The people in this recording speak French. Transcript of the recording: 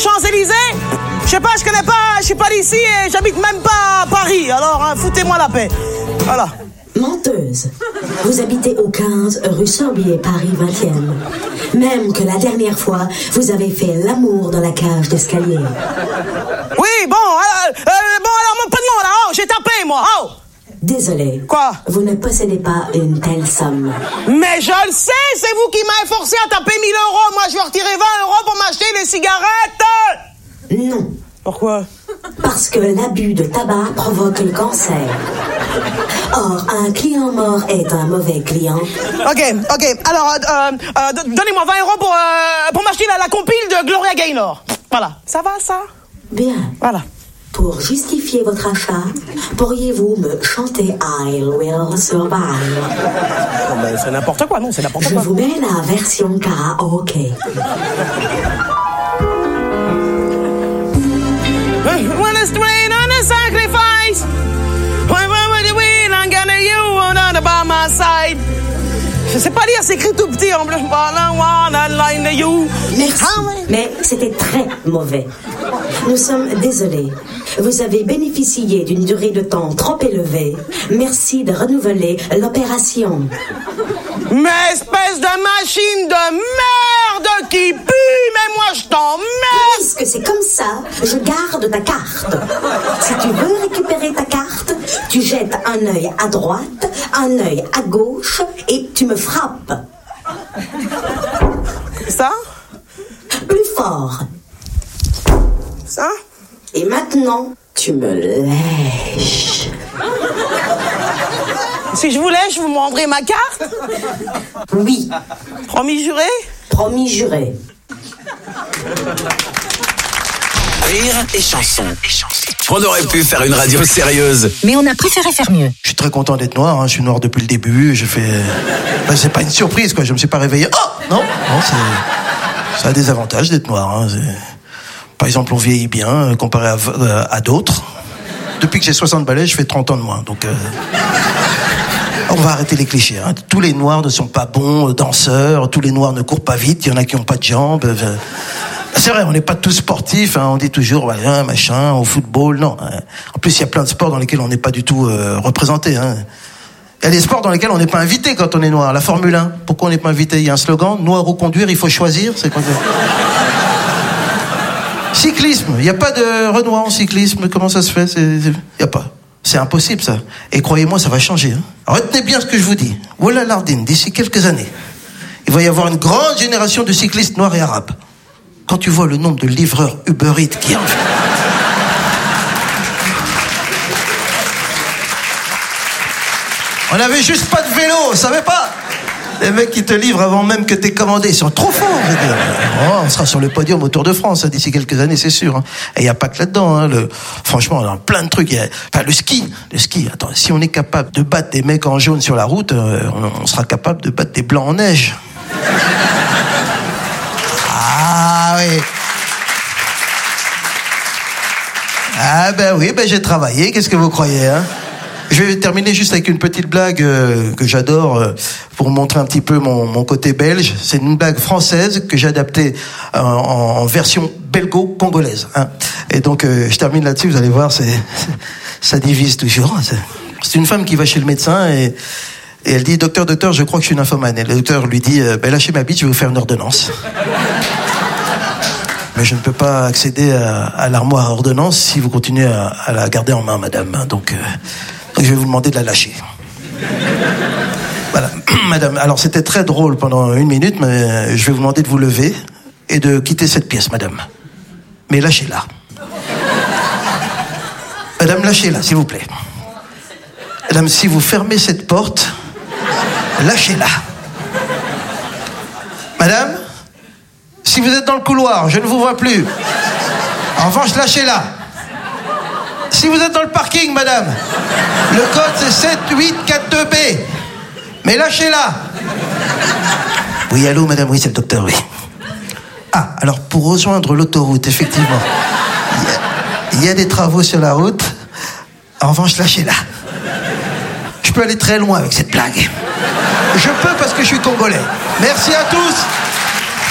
Champs-Élysées? Je sais pas, je connais pas, je suis pas d'ici et j'habite même pas à Paris. Alors, hein, foutez-moi la paix. Voilà. Menteuse. Vous habitez au 15 rue Sorbier, Paris 20e. Même que la dernière fois, vous avez fait l'amour dans la cage d'escalier. Oui, bon, alors mon pognon, là, oh, j'ai tapé, moi, oh. Désolé. Quoi? Vous ne possédez pas une telle somme. Mais je le sais, c'est vous qui m'avez forcé à taper 1000 €. Moi, je vais retirer 20 € pour m'acheter des cigarettes. Non. Pourquoi? Parce que l'abus de tabac provoque le cancer. Or, un client mort est un mauvais client. Ok. Alors, donnez-moi 20 € pour m'acheter la compile de Gloria Gaynor. Voilà. Ça va, ça? Bien. Voilà. Pour justifier votre achat, pourriez-vous me chanter I Will Survive? Non, mais c'est n'importe quoi, non, c'est n'importe quoi. Je vous mets la version karaoké. When it's rain on the sacrifice, when we win, I'm gonna you on by my side. Je sais pas lire, c'est écrit tout petit en bleu. Merci, mais c'était très mauvais. Nous sommes désolés. Vous avez bénéficié d'une durée de temps trop élevée. Merci de renouveler l'opération. Mais espèce de machine de merde qui pue, mais moi je t'emmerde. Puisque c'est comme ça, je garde ta carte. Si tu veux récupérer ta carte, tu jettes un œil à droite, un œil à gauche et tu me frappes. Ça? Plus fort. Ça? Et maintenant, tu me lèches. Si je vous lèche, vous me rendrez ma carte? Oui. Promis juré? Promis juré. Rire et chanson. On aurait pu faire une radio sérieuse. Mais on a préféré faire mieux. Je suis très content d'être noir, hein. Je suis noir depuis le début. Je fais... c'est pas une surprise, quoi. Je me suis pas réveillé. Oh non, ça a des avantages d'être noir, hein. Par exemple, on vieillit bien comparé à d'autres. Depuis que j'ai 60 balais, je fais 30 ans de moins. Donc, on va arrêter les clichés, hein. Tous les noirs ne sont pas bons danseurs. Tous les noirs ne courent pas vite. Il y en a qui n'ont pas de jambes. C'est vrai, on n'est pas tous sportifs, hein. On dit toujours, machin, au football, non. En plus, il y a plein de sports dans lesquels on n'est pas du tout représenté, hein. Il y a des sports dans lesquels on n'est pas invité quand on est noir. La Formule 1, pourquoi on n'est pas invité? Il y a un slogan, noir au conduire, il faut choisir. C'est quoi ça? Cyclisme, il n'y a pas de Renoir en cyclisme, comment ça se fait? Il n'y a pas. C'est impossible, ça. Et croyez-moi, ça va changer, hein. Retenez bien ce que je vous dis. Voilà Lardine, d'ici quelques années, il va y avoir une grande génération de cyclistes noirs et arabes. Quand tu vois le nombre de livreurs Uber Eats qui en fait... On n'avait juste pas de vélo, on savait pas. Les mecs qui te livrent avant même que t'aies commandé, ils sont trop forts. On sera sur le podium au Tour de France, hein, d'ici quelques années, c'est sûr, hein. Et il n'y a pas que là-dedans, hein. Franchement, on a plein de trucs. Le ski. Attends, si on est capable de battre des mecs en jaune sur la route, on sera capable de battre des blancs en neige. Ah oui. Ah ben oui, j'ai travaillé, qu'est-ce que vous croyez, hein? Je vais terminer juste avec une petite blague que j'adore pour montrer un petit peu mon côté belge. C'est une blague française que j'ai adaptée en version belgo-congolaise, hein. Et donc je termine là-dessus, vous allez voir, ça divise toujours. C'est une femme qui va chez le médecin et elle dit, docteur, je crois que je suis nymphomane. Et le docteur lui dit, lâchez ma bite, je vais vous faire une ordonnance. Mais je ne peux pas accéder à l'armoire à ordonnance si vous continuez à la garder en main, madame. Donc je vais vous demander de la lâcher. Voilà. Madame, alors c'était très drôle pendant 1 minute, mais je vais vous demander de vous lever et de quitter cette pièce, madame. Mais lâchez-la. Madame, lâchez-la, s'il vous plaît. Madame, si vous fermez cette porte, lâchez-la. Madame, si vous êtes dans le couloir, je ne vous vois plus. En revanche, lâchez-la. Si vous êtes dans le parking, madame, le code c'est 7842B. Mais lâchez-la. Oui, allô, madame, oui, c'est le docteur, oui. Ah, alors pour rejoindre l'autoroute, effectivement, il y a des travaux sur la route. En revanche, lâchez-la. Je peux aller très loin avec cette blague. Je peux parce que je suis congolais. Merci à tous.